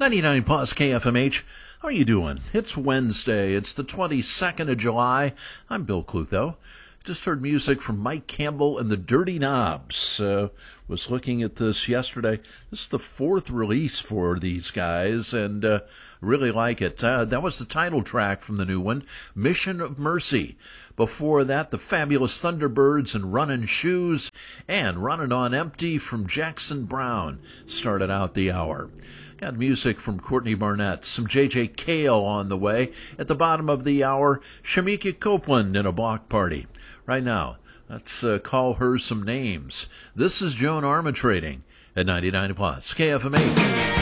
99 plus KFMH. How are you doing? It's Wednesday. It's the 22nd of July. I'm Bill Clutho. Just heard music from Mike Campbell and the Dirty Knobs. Was looking at this yesterday. This is the fourth release for these guys, and really like it. That was the title track from the new one, Mission of Mercy. Before that, the Fabulous Thunderbirds and Runnin' Shoes, and Runnin' on Empty from Jackson Browne started out the hour. Got music from Courtney Barnett, some J.J. Cale on the way. At the bottom of the hour, Shamika Copeland in a block party. Right now, let's call her some names. This is Joan Armatrading at 99 plus KFMH.